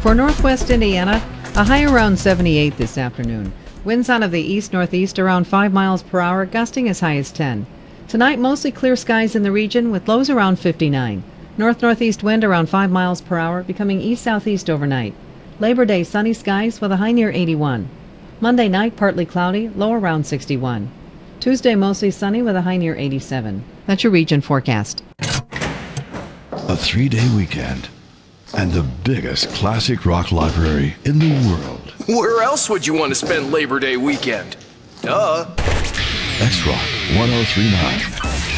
For northwest Indiana, a high around 78 this afternoon. Winds out of the east-northeast around 5 miles per hour, gusting as high as 10. Tonight, mostly clear skies in the region with lows around 59. North-northeast wind around 5 miles per hour, becoming east-southeast overnight. Labor Day, sunny skies with a high near 81. Monday night, partly cloudy, low around 61. Tuesday, mostly sunny with a high near 87. That's your region forecast. A 3-day weekend and the biggest classic rock library in the world. Where else would you want to spend Labor Day weekend? Duh. X-Rock 1039.